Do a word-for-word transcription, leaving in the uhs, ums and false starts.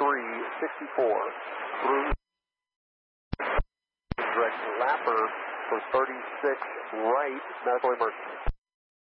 three sixty-four. Through Greg Lapper for thirty-six right, medical emergency.